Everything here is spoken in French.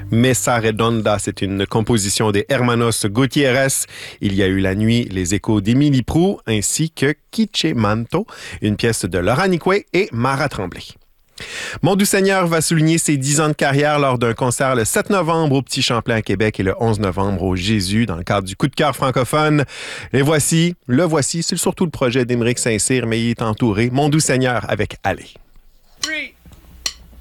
Mesa Redonda, c'est une composition des Hermanos Gutiérrez. Il y a eu La Nuit, les échos d'Émilie Proulx, ainsi que Quiche Manto, une pièce de Laurent Nicoué et Mara Tremblay. Mon Doux Seigneur va souligner ses 10 ans de carrière lors d'un concert le 7 novembre au Petit Champlain à Québec et le 11 novembre au Jésus dans le cadre du Coup de cœur francophone. Le voici, c'est surtout le projet d'Émeric Saint-Cyr, mais il est entouré. Mon Doux Seigneur avec Allez. 3